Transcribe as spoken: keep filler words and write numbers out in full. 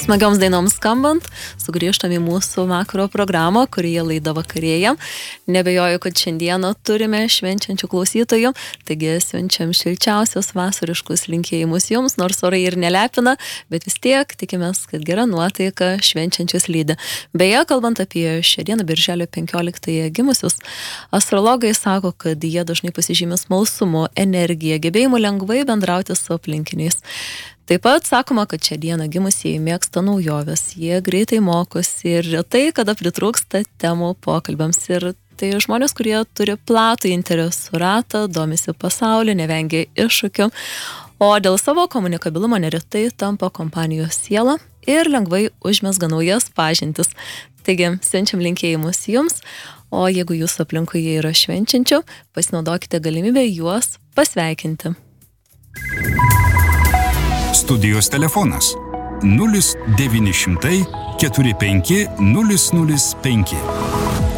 Smagioms dainoms skambant, sugrįžtam į mūsų vakaro programą, kurioje laida vakarėja. Nebejoju, kad šiandieną turime švenčiančių klausytojų, taigi siunčiam šilčiausios vasariškus linkėjimus jums, nors orai ir nelepina, bet vis tiek tikimės, kad gera nuotaika švenčiančius lydi. Beje, kalbant apie šią dieną, birželio penkioliktąją gimusius, astrologai sako, kad jie dažnai pasižymė smalsumu, energiją, gebėjimu lengvai bendrauti su aplinkiniais. Taip pat sakoma, kad šią dieną gimusieji mėgsta naujoves, jie greitai mokosi ir retai, kada pritrūksta temų pokalbiams. Ir tai žmonės, kurie turi platų interesų ratą, domisi pasaulį, nevengia iššūkių, o dėl savo komunikabilumo neretai tampa kompanijos siela ir lengvai užmezga naujas pažintis. Taigi, siunčiam linkėjimus jums, o jeigu jūsų aplinkoje yra švenčiančių, pasinaudokite galimybę juos pasveikinti. Studijos telefonas nulis devyni šimtai keturi penki nulis nulis penki.